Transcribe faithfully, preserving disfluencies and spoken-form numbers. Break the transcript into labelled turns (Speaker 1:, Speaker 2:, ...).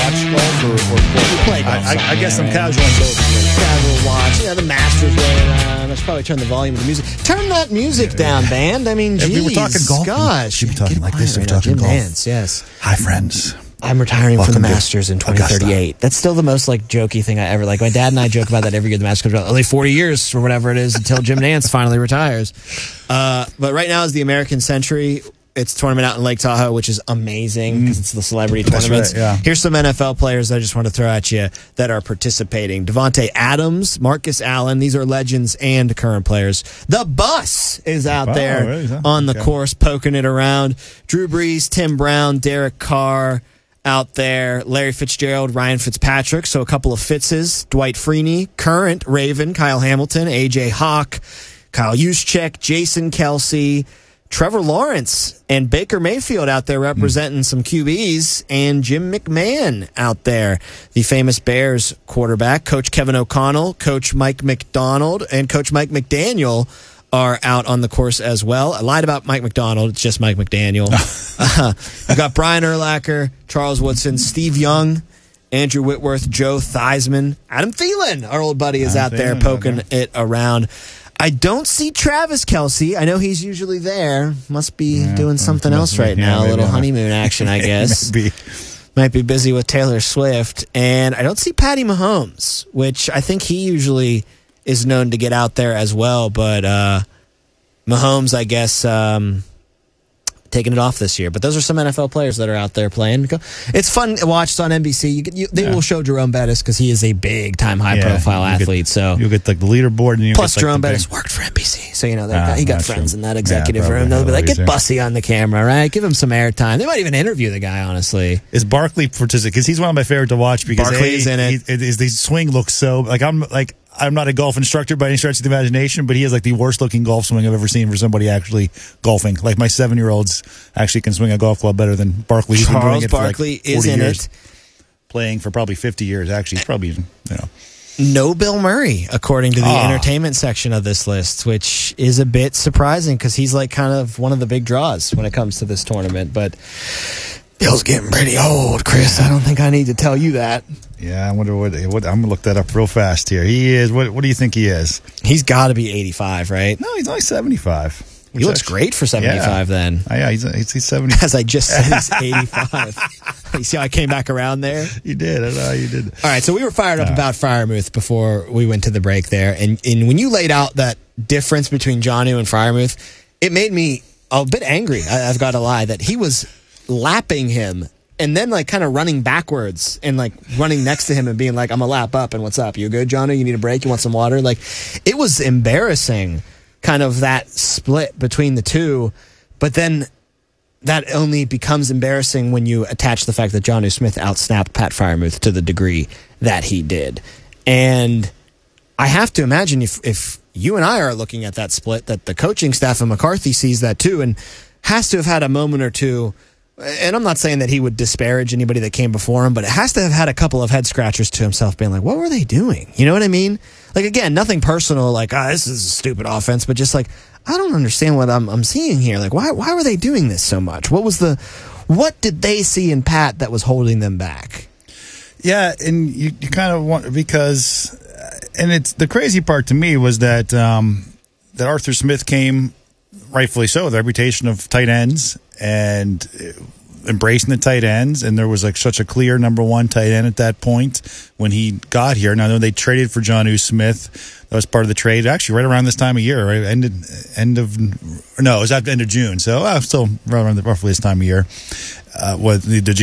Speaker 1: watch golf or, or play?
Speaker 2: You play golf.
Speaker 1: I, I, I guess
Speaker 2: yeah,
Speaker 1: I'm
Speaker 2: right?
Speaker 1: casual on both.
Speaker 2: Casual watch. Yeah, the Masters rolling on. I should probably turn the volume of the music. Turn that music down, band. I mean,
Speaker 1: If
Speaker 2: geez,
Speaker 1: we were talking golf,
Speaker 2: gosh.
Speaker 1: we should be talking
Speaker 2: Get
Speaker 1: like this
Speaker 2: quiet
Speaker 1: if
Speaker 2: right
Speaker 1: we're talking
Speaker 2: now. Jim
Speaker 1: golf.
Speaker 2: Nance, yes.
Speaker 1: Hi, friends.
Speaker 2: I'm retiring
Speaker 1: Welcome
Speaker 2: from the
Speaker 1: to
Speaker 2: Masters in twenty thirty-eight. That's still the most like jokey thing I ever like. My dad and I joke about that every year. The Masters comes out. Only forty years or whatever it is until Jim Nance finally retires. Uh, but right now is the American Century. It's a tournament out in Lake Tahoe, which is amazing because it's the celebrity
Speaker 1: That's
Speaker 2: tournaments.
Speaker 1: right, yeah.
Speaker 2: Here's some N F L players that I just want to throw at you that are participating. Devontae Adams, Marcus Allen. These are legends and current players. The Bus is out
Speaker 1: Oh,
Speaker 2: there
Speaker 1: really, huh?
Speaker 2: on the
Speaker 1: Okay.
Speaker 2: course, poking it around. Drew Brees, Tim Brown, Derek Carr out there. Larry Fitzgerald, Ryan Fitzpatrick. So a couple of Fitzes. Dwight Freeney, current Raven, Kyle Hamilton, A J Hawk, Kyle Juszczyk, Jason Kelsey, Trevor Lawrence, and Baker Mayfield out there representing mm. some Q Bs, and Jim McMahon out there, the famous Bears quarterback. Coach Kevin O'Connell, Coach Mike McDonald, and Coach Mike McDaniel are out on the course as well. I lied about Mike McDonald. It's just Mike McDaniel. uh, we've got Brian Urlacher, Charles Woodson, Steve Young, Andrew Whitworth, Joe Theismann, Adam Thielen, our old buddy, is
Speaker 1: Adam
Speaker 2: out there
Speaker 1: Thielen,
Speaker 2: poking
Speaker 1: okay.
Speaker 2: it around. I don't see Travis Kelce. I know he's usually there. Must be
Speaker 1: Yeah,
Speaker 2: doing something
Speaker 1: must
Speaker 2: else
Speaker 1: be,
Speaker 2: right
Speaker 1: yeah,
Speaker 2: now. A
Speaker 1: maybe
Speaker 2: little
Speaker 1: on a-
Speaker 2: honeymoon action, I guess.
Speaker 1: Maybe.
Speaker 2: Might be busy with Taylor Swift. And I don't see Patty Mahomes, which I think he usually is known to get out there as well. But uh, Mahomes, I guess, um, taking it off this year. But those are some N F L players that are out there playing. It's fun to watch. It's on N B C. You, get- you, they
Speaker 1: Yeah.
Speaker 2: will show Jerome Bettis because he is a big-time,
Speaker 1: Yeah,
Speaker 2: high-profile
Speaker 1: you'll get-
Speaker 2: athlete. So
Speaker 1: You'll get like the leaderboard. And you'll
Speaker 2: plus,
Speaker 1: get, like,
Speaker 2: Jerome
Speaker 1: the big-
Speaker 2: Bettis worked for N B C, so you know they've
Speaker 1: Ah,
Speaker 2: got, he got
Speaker 1: that's
Speaker 2: friends
Speaker 1: true.
Speaker 2: in that
Speaker 1: Yeah,
Speaker 2: executive
Speaker 1: probably
Speaker 2: room. They'll be like,
Speaker 1: he's
Speaker 2: "Get
Speaker 1: there.
Speaker 2: Bussy on the camera, right? Give him some airtime." They might even interview the guy. Honestly,
Speaker 1: Is Barkley participating? Because he's one of my favorite to watch. Because
Speaker 2: Barkley's
Speaker 1: A,
Speaker 2: in it.
Speaker 1: He, it is, the swing looks so like I'm like I'm not a golf instructor by any stretch of the imagination, but he has like the worst looking golf swing I've ever seen for somebody actually golfing. Like my seven year olds actually can swing a golf club better than Barkley. He's been doing
Speaker 2: Charles
Speaker 1: it for
Speaker 2: Barkley
Speaker 1: like
Speaker 2: is
Speaker 1: forty
Speaker 2: in
Speaker 1: years,
Speaker 2: it.
Speaker 1: playing for probably fifty years. Actually, he's probably you know.
Speaker 2: No Bill Murray, according to the
Speaker 1: Ah.
Speaker 2: entertainment section of this list, which is a bit surprising because he's like kind of one of the big draws when it comes to this tournament. But Bill's getting pretty old, Chris. I don't think I need to tell you that.
Speaker 1: Yeah, I wonder what, what I'm gonna look that up real fast here. He is. What? What do you think he is?
Speaker 2: He's got to be eighty-five, right?
Speaker 1: No, he's only seventy-five.
Speaker 2: He looks great for seventy-five then.
Speaker 1: Oh, yeah, he's he's, he's seventy.
Speaker 2: As I just said, he's eighty-five. You see how I came back around there?
Speaker 1: You did. I know you did.
Speaker 2: All right, so we were fired up
Speaker 1: Uh,
Speaker 2: about Freiermuth before we went to the break there. And, and when you laid out that difference between Jonnu and Freiermuth, it made me a bit angry, I, I've got to lie, that he was lapping him and then like kind of running backwards and like running next to him and being like, I'm a lap up and what's up? You good, Jonnu? You need a break? You want some water? Like, it was embarrassing, kind of that split between the two. But then that only becomes embarrassing when you attach the fact that Jonnu Smith outsnapped Pat Freiermuth to the degree that he did. And I have to imagine if, if you and I are looking at that split, that the coaching staff of McCarthy sees that too and has to have had a moment or two. And I'm not saying that he would disparage anybody that came before him, but it has to have had a couple of head scratchers to himself being like, what were they doing? You know what I mean? Like, again, nothing personal, like, ah, this is a stupid offense, but just like, I don't understand what I'm I'm seeing here. Like, why why were they doing this so much? What was the, what did they see in Pat that was holding them back?
Speaker 1: Yeah, and you, you kind of want because, and it's the crazy part to me was that um, that Arthur Smith came, rightfully so, the reputation of tight ends and embracing the tight ends, and there was like such a clear number one tight end at that point when he got here. Now, I know they traded for Jonnu Smith. That was part of the trade, actually, right around this time of year, right? Ended, end of, no, it was at the end of June. So, uh, still right around the, roughly this time of year. Uh, what the, the